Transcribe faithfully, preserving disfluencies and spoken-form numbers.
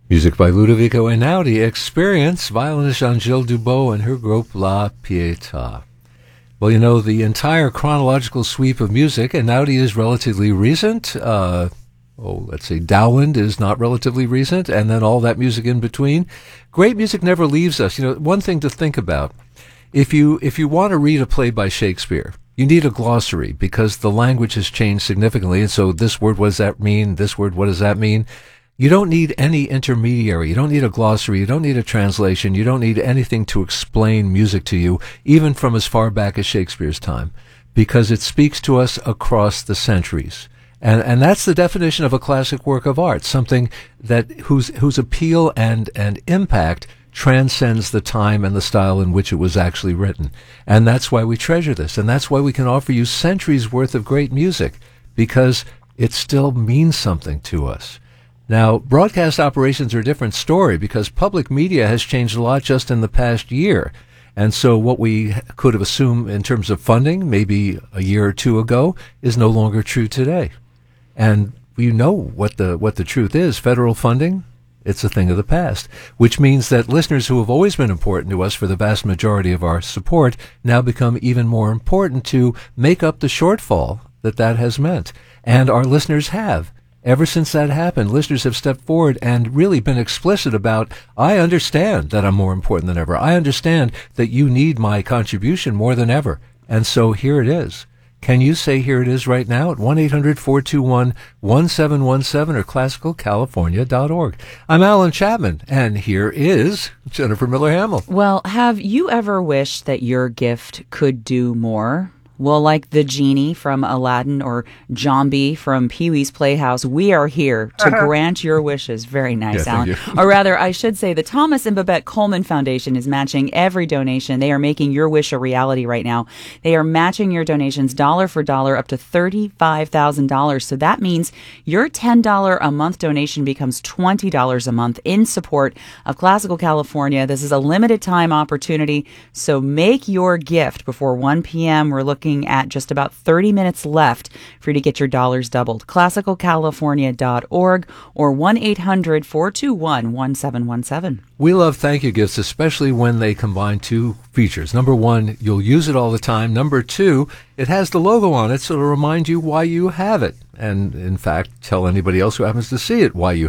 Music by Ludovico Einaudi. Experience, violinist Jean-Gilles Dubot and her group La Pietà. Well, you know, the entire chronological sweep of music, Einaudi is relatively recent. Uh, oh, let's see, Dowland is not relatively recent, and then all that music in between. Great music never leaves us. You know, one thing to think about, if you if you want to read a play by Shakespeare, you need a glossary because the language has changed significantly, and so this word, what does that mean? This word, what does that mean? You don't need any intermediary. You don't need a glossary. You don't need a translation. You don't need anything to explain music to you, even from as far back as Shakespeare's time, because it speaks to us across the centuries. And and that's the definition of a classic work of art, something that whose whose appeal and, and impact transcends the time and the style in which it was actually written. And that's why we treasure this. And that's why we can offer you centuries worth of great music, because it still means something to us. Now, broadcast operations are a different story because public media has changed a lot just in the past year. And so what we could have assumed in terms of funding maybe a year or two ago is no longer true today. And we know what the what the truth is. Federal funding, it's a thing of the past, which means that listeners who have always been important to us for the vast majority of our support now become even more important to make up the shortfall that that has meant. And our listeners have. Ever since that happened, listeners have stepped forward and really been explicit about, I understand that I'm more important than ever. I understand that you need my contribution more than ever. And so here it is. Can you say here it is right now at one eight hundred four two one one seven one seven or classical california dot org? I'm Alan Chapman, and here is Jennifer Miller-Hamill. Well, have you ever wished that your gift could do more? Well, like the genie from Aladdin or Jambi from Pee-wee's Playhouse, we are here to uh-huh. grant your wishes. Very nice, yeah, Alan. Or rather, I should say the Thomas and Babette Coleman Foundation is matching every donation. They are making your wish a reality right now. They are matching your donations dollar for dollar up to thirty-five thousand dollars. So that means your ten dollars a month donation becomes twenty dollars a month in support of Classical California. This is a limited time opportunity, so make your gift before one p.m. We're looking at just about thirty minutes left for you to get your dollars doubled. classical california dot org or one eight hundred four two one one seven one seven. We love thank you gifts, especially when they combine two features. Number one, you'll use it all the time. Number two, it has the logo on it, so it'll remind you why you have it. And in fact, tell anybody else who happens to see it why you